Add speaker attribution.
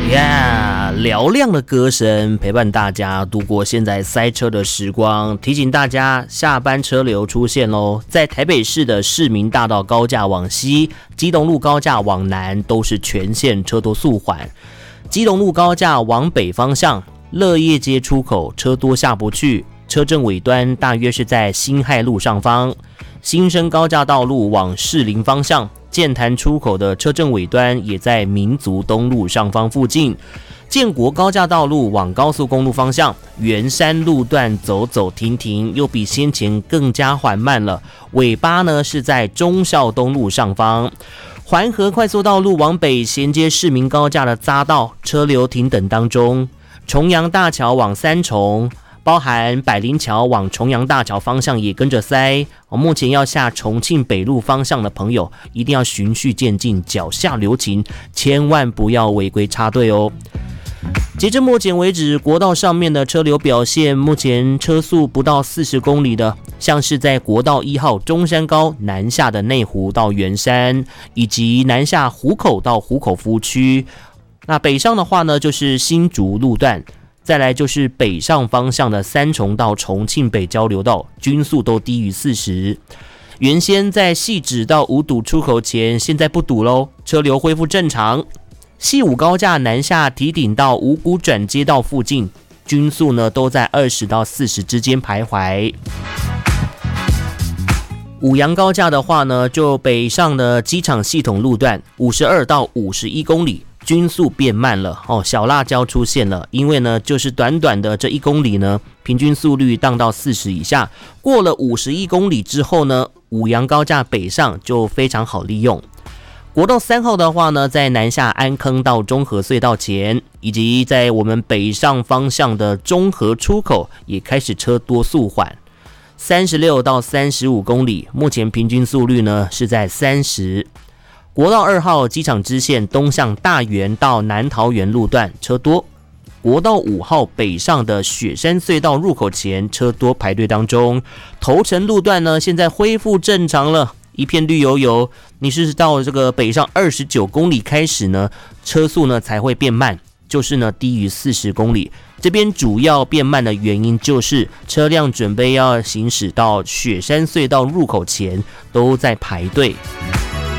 Speaker 1: 嘹亮的歌声陪伴大家度过现在塞车的时光，提醒大家下班车流出现咯。在台北市的市民大道高架往西、基隆路高架往南都是全线车多速缓，基隆路高架往北方向乐业街出口车多下不去，车阵尾端大约是在辛亥路上方。新生高架道路往士林方向建潭出口的车阵尾端也在民族东路上方附近。建国高架道路往高速公路方向圆山路段走走停停，又比先前更加缓慢了，尾巴呢是在忠孝东路上方。环河快速道路往北衔接市民高架的匝道车流停等当中。重阳大桥往三重，包含百灵桥往重阳大桥方向也跟着塞。目前要下重庆北路方向的朋友一定要循序渐进，脚下留情，千万不要违规插队哦。截至目前为止，国道上面的车流表现，目前车速不到40公里的，像是在国道1号中山高南下的内湖到圆山，以及南下湖口到湖口服务区。那北上的话呢，就是新竹路段，再来就是北上方向的三重到重庆北交流道，均速都低于40。原先在汐止到五堵出口前，现在不堵咯，车流恢复正常。汐五高架南下提顶到五股转接道附近，均速呢都在20到40之间徘徊。五杨高架的话呢，就北上的机场系统路段52到51公里，均速变慢了哦，小辣椒出现了，因为呢就是短短的这1公里呢，平均速率荡到40以下，过了51公里之后呢，五杨高架北上就非常好利用。国道3号的话呢，在南下安坑到中和隧道前，以及在我们北上方向的中和出口也开始车多速缓，36到35公里，目前平均速率呢是在30。国道2号机场支线东向大园到南桃园路段车多，国道5号北上的雪山隧道入口前车多排队当中，头城路段呢现在恢复正常了，一片绿油油。你是到这个北上29公里开始呢，车速呢才会变慢，就是呢低于40公里。这边主要变慢的原因就是车辆准备要行驶到雪山隧道入口前都在排队。